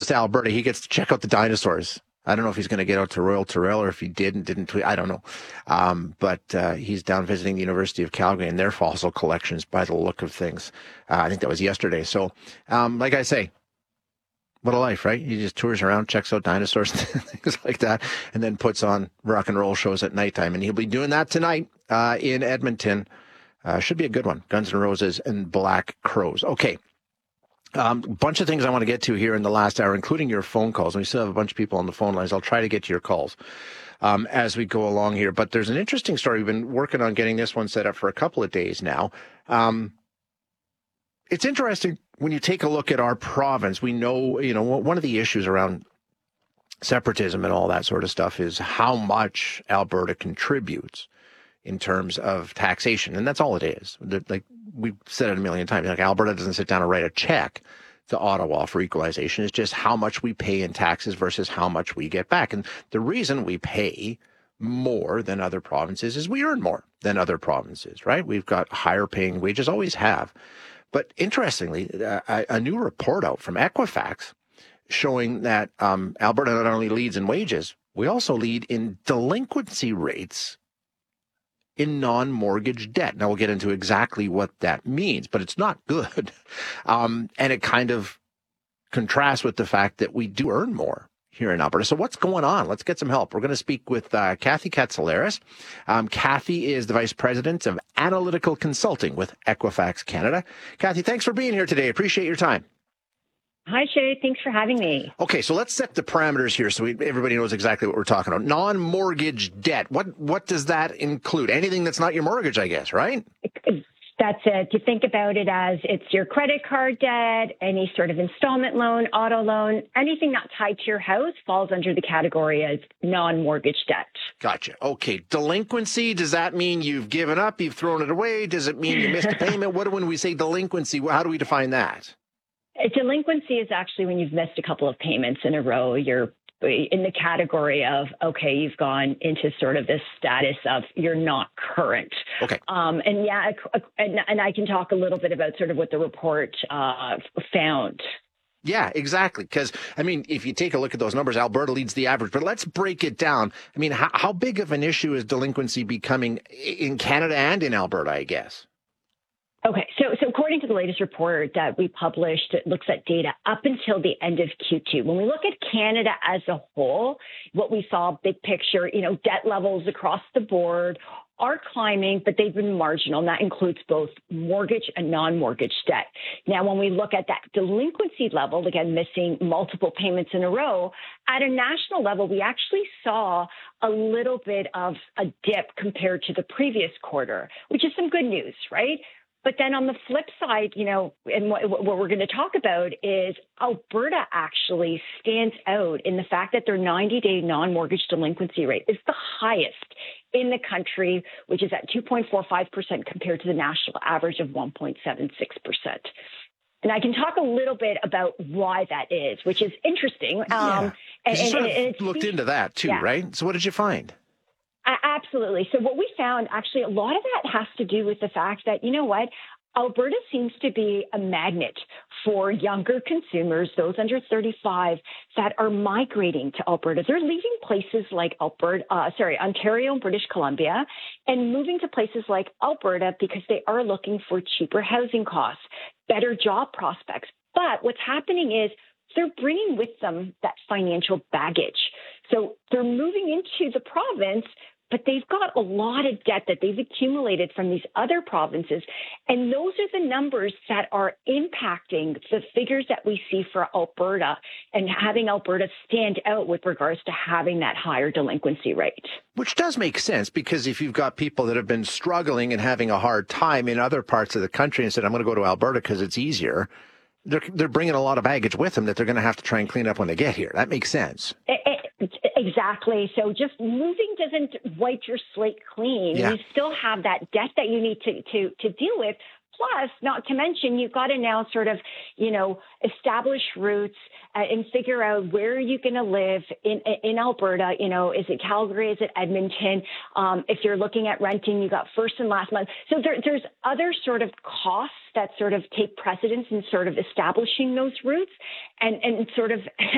to Alberta, he gets to check out the dinosaurs. I don't know if he's going to get out to Royal Tyrrell or if he didn't tweet. I don't know. But he's down visiting the University of Calgary and their fossil collections by the look of things. I think that was yesterday. So, like I say, what a life, right? He just tours around, checks out dinosaurs, things like that, and then puts on rock and roll shows at nighttime. And he'll be doing that tonight in Edmonton. Should be a good one. Guns N' Roses and Black Crowes. Okay. A bunch of things I want to get to here in the last hour, including your phone calls. We still have a bunch of people on the phone lines. I'll try to get to your calls as we go along here. But there's an interesting story. We've been working on getting this one set up for a couple of days now. It's interesting when you take a look at our province. We know, one of the issues around separatism and all that sort of stuff is how much Alberta contributes in terms of taxation. And that's all it is. Like we've said it a million times, like Alberta doesn't sit down and write a check to Ottawa for equalization. It's just how much we pay in taxes versus how much we get back. And the reason we pay more than other provinces is we earn more than other provinces, right? We've got higher paying wages, always have. But interestingly, a new report out from Equifax showing that Alberta not only leads in wages, we also lead in delinquency rates in non-mortgage debt. Now, we'll get into exactly what that means, but it's not good. And it kind of contrasts with the fact that we do earn more here in Alberta. So what's going on? Let's get some help. We're going to speak with Kathy Katsouleris. Kathy is the Vice President of Analytical Consulting with Equifax Canada. Kathy, thanks for being here today. Appreciate your time. Hi, Shay. Thanks for having me. Okay, so let's set the parameters here so everybody knows exactly what we're talking about. Non-mortgage debt. What does that include? Anything that's not your mortgage, I guess, right? That's it. To think about it as it's your credit card debt, any sort of installment loan, auto loan, anything not tied to your house falls under the category as non-mortgage debt. Gotcha. Okay. Delinquency, does that mean you've given up, you've thrown it away? Does it mean you missed a payment? When we say delinquency, how do we define that? Delinquency is actually when you've missed a couple of payments in a row. You're in the category of, okay, you've gone into sort of this status of you're not current. Okay. And I can talk a little bit about sort of what the report found. Yeah, exactly. Because, I mean, if you take a look at those numbers, Alberta leads the average. But let's break it down. I mean, how big of an issue is delinquency becoming in Canada and in Alberta, I guess? Okay, so according to the latest report that we published, it looks at data up until the end of Q2. When we look at Canada as a whole, what we saw, big picture, debt levels across the board are climbing, but they've been marginal, and that includes both mortgage and non-mortgage debt. Now, when we look at that delinquency level, again, missing multiple payments in a row, at a national level, we actually saw a little bit of a dip compared to the previous quarter, which is some good news, right? But then on the flip side, and what we're going to talk about is Alberta actually stands out in the fact that their 90-day non-mortgage delinquency rate is the highest in the country, which is at 2.45% compared to the national average of 1.76%. And I can talk a little bit about why that is, which is interesting. Yeah. And you sort of looked into that too, yeah. Right? So what did you find? Absolutely. So what we found, actually, a lot of that has to do with the fact that, Alberta seems to be a magnet for younger consumers, those under 35, that are migrating to Alberta. They're leaving places like Ontario and British Columbia and moving to places like Alberta because they are looking for cheaper housing costs, better job prospects. But what's happening is they're bringing with them that financial baggage. So they're moving into the province, but they've got a lot of debt that they've accumulated from these other provinces. And those are the numbers that are impacting the figures that we see for Alberta and having Alberta stand out with regards to having that higher delinquency rate. Which does make sense, because if you've got people that have been struggling and having a hard time in other parts of the country and said, I'm going to go to Alberta because it's easier, they're bringing a lot of baggage with them that they're going to have to try and clean up when they get here. That makes sense. Exactly. So just moving doesn't wipe your slate clean. Yeah. You still have that debt that you need to deal with. Plus, not to mention, you've got to now sort of, establish roots and figure out where you're going to live in Alberta. Is it Calgary? Is it Edmonton? If you're looking at renting, you got first and last month. So there's other sort of costs that sort of take precedence in sort of establishing those roots and sort of